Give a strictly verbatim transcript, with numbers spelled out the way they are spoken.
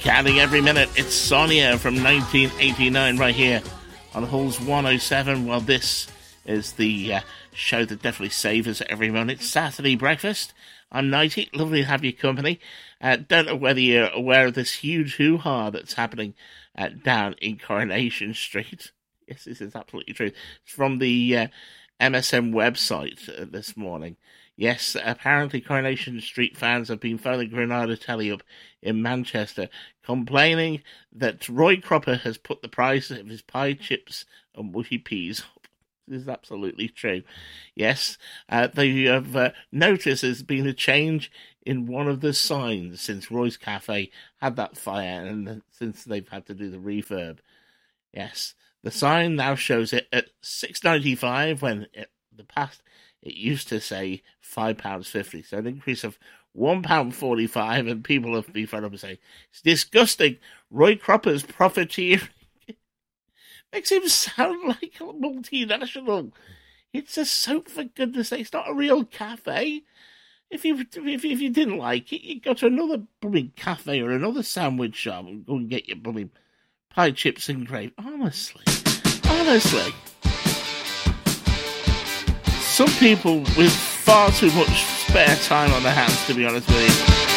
Counting every minute, it's Sonia from nineteen eighty-nine right here on Halls one oh seven. Well, this is the uh, show that definitely savours every moment. It's Saturday Breakfast. I'm Nighty. Lovely to have your company. Uh, don't know whether you're aware of this huge hoo-ha that's happening uh, down in Coronation Street. Yes, this is absolutely true. It's from the uh, M S M website uh, this morning. Yes, apparently Coronation Street fans have been phoning Granada Telly up in Manchester, complaining that Roy Cropper has put the price of his pie chips and woody peas up. This is absolutely true. Yes, uh, they have uh, noticed there's been a change in one of the signs since Roy's Cafe had that fire and since they've had to do the refurb. Yes, the sign now shows it at six pounds ninety-five when in the past it used to say five pounds fifty, so an increase of one pound forty-five, and people have been fed up and saying, it's disgusting, Roy Cropper's profiteering. Makes him sound like a multinational. It's a soap, for goodness sake, it's not a real cafe. If you if, if you didn't like it, you go to another blooming cafe or another sandwich shop and go and get your blooming pie chips and gravy. Honestly, honestly. Some people with far too much spare time on their hands, to be honest with you.